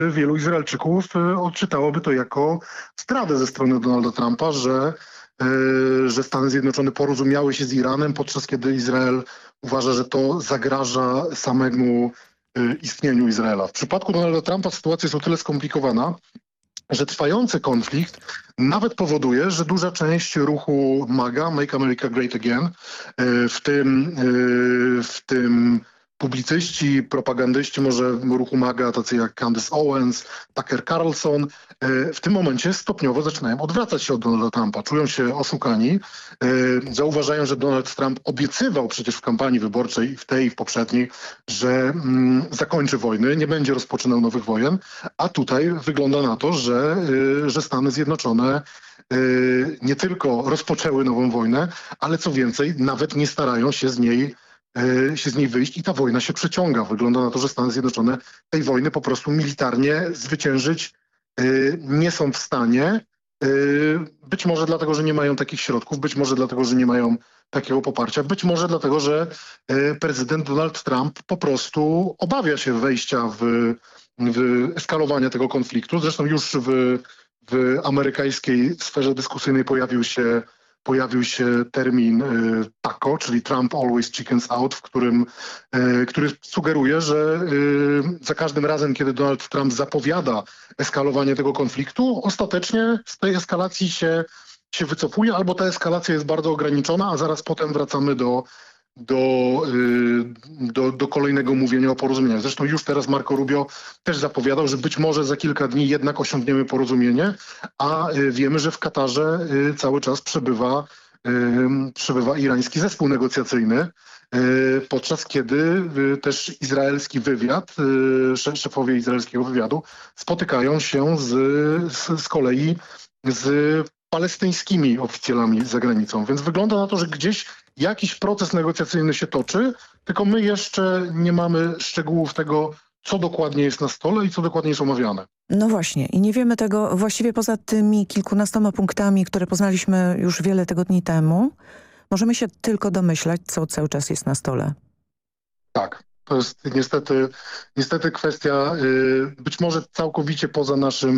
wielu Izraelczyków odczytałoby to jako zdradę ze strony Donalda Trumpa, że Stany Zjednoczone porozumiały się z Iranem, podczas kiedy Izrael uważa, że to zagraża samemu istnieniu Izraela. W przypadku Donalda Trumpa sytuacja jest o tyle skomplikowana, że trwający konflikt nawet powoduje, że duża część ruchu MAGA, Make America Great Again, w tym publicyści, propagandyści może ruchu MAGA, tacy jak Candace Owens, Tucker Carlson, w tym momencie stopniowo zaczynają odwracać się od Donalda Trumpa. Czują się oszukani. Zauważają, że Donald Trump obiecywał przecież w kampanii wyborczej, w tej i w poprzedniej, że zakończy wojny, nie będzie rozpoczynał nowych wojen, a tutaj wygląda na to, że Stany Zjednoczone nie tylko rozpoczęły nową wojnę, ale co więcej, nawet nie starają się z niej wyjść i ta wojna się przeciąga. Wygląda na to, że Stany Zjednoczone tej wojny po prostu militarnie zwyciężyć nie są w stanie. Być może dlatego, że nie mają takich środków, być może dlatego, że nie mają takiego poparcia, być może dlatego, że prezydent Donald Trump po prostu obawia się wejścia w eskalowanie tego konfliktu. Zresztą już w amerykańskiej sferze dyskusyjnej pojawił się termin TACO, czyli Trump Always Chickens Out, który sugeruje, że za każdym razem, kiedy Donald Trump zapowiada eskalowanie tego konfliktu, ostatecznie z tej eskalacji się wycofuje, albo ta eskalacja jest bardzo ograniczona, a zaraz potem wracamy do kolejnego mówienia o porozumieniach. Zresztą już teraz Marco Rubio też zapowiadał, że być może za kilka dni jednak osiągniemy porozumienie, a wiemy, że w Katarze cały czas przebywa irański zespół negocjacyjny, podczas kiedy też izraelski wywiad, szefowie izraelskiego wywiadu spotykają się z kolei z palestyńskimi oficjalami za granicą. Więc wygląda na to, że gdzieś jakiś proces negocjacyjny się toczy, tylko my jeszcze nie mamy szczegółów tego, co dokładnie jest na stole i co dokładnie jest omawiane. No właśnie i nie wiemy tego właściwie poza tymi kilkunastoma punktami, które poznaliśmy już wiele tygodni temu. Możemy się tylko domyślać, co cały czas jest na stole. Tak, to jest niestety kwestia być może całkowicie poza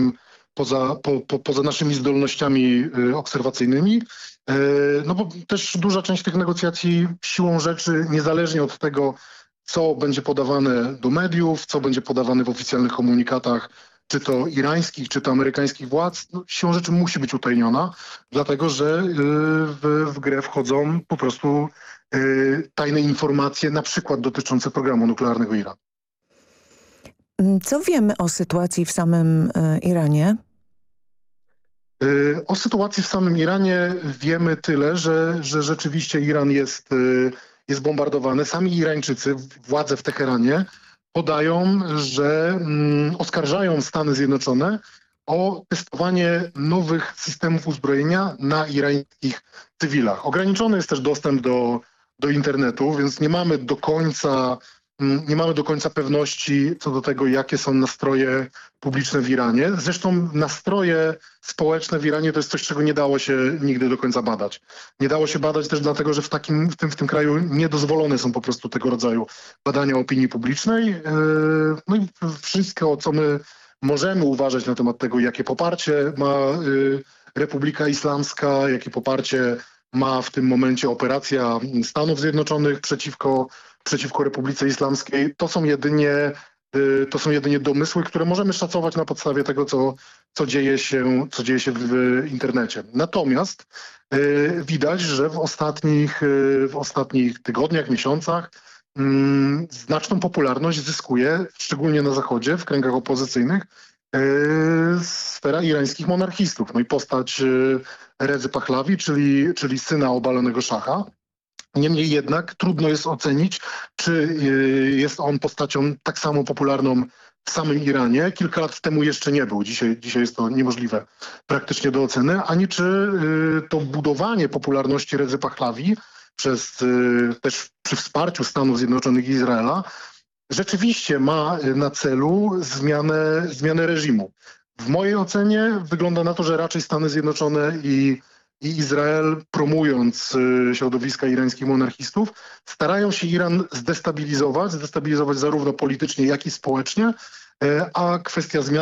naszymi zdolnościami obserwacyjnymi, no bo też duża część tych negocjacji siłą rzeczy, niezależnie od tego, co będzie podawane do mediów, co będzie podawane w oficjalnych komunikatach, czy to irańskich, czy to amerykańskich władz, no, siłą rzeczy musi być utajniona, dlatego że w grę wchodzą po prostu tajne informacje, na przykład dotyczące programu nuklearnego Iranu. Co wiemy o sytuacji w samym Iranie? O sytuacji w samym Iranie wiemy tyle, że rzeczywiście Iran jest bombardowany. Sami Irańczycy, władze w Teheranie podają, że oskarżają Stany Zjednoczone o testowanie nowych systemów uzbrojenia na irańskich cywilach. Ograniczony jest też dostęp do internetu, więc nie mamy do końca pewności co do tego, jakie są nastroje publiczne w Iranie. Zresztą nastroje społeczne w Iranie to jest coś, czego nie dało się nigdy do końca badać. Nie dało się badać też dlatego, że w tym kraju niedozwolone są po prostu tego rodzaju badania opinii publicznej. No i wszystko, co my możemy uważać na temat tego, jakie poparcie ma Republika Islamska, jakie poparcie ma w tym momencie operacja Stanów Zjednoczonych przeciwko Republice Islamskiej, to są jedynie domysły, które możemy szacować na podstawie tego, co dzieje się w internecie. Natomiast widać, że w ostatnich tygodniach, miesiącach znaczną popularność zyskuje, szczególnie na Zachodzie, w kręgach opozycyjnych, sfera irańskich monarchistów. No i postać Redzy Pahlavi, czyli syna obalonego szacha. Niemniej jednak trudno jest ocenić, czy jest on postacią tak samo popularną w samym Iranie. Kilka lat temu jeszcze nie był. Dzisiaj jest to niemożliwe praktycznie do oceny. Ani czy to budowanie popularności Redzy Pahlavi też przy wsparciu Stanów Zjednoczonych i Izraela rzeczywiście ma na celu zmianę reżimu. W mojej ocenie wygląda na to, że raczej Stany Zjednoczone i Izrael, promując środowiska irańskich monarchistów, starają się Iran zdestabilizować zarówno politycznie, jak i społecznie, a kwestia zmian